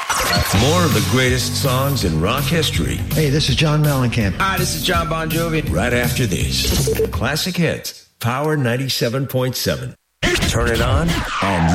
More of the greatest songs in rock history. Hey, this is John Mellencamp. Hi, this is John Bon Jovi. Right after this. Classic Hits, Power 97.7. Turn it on and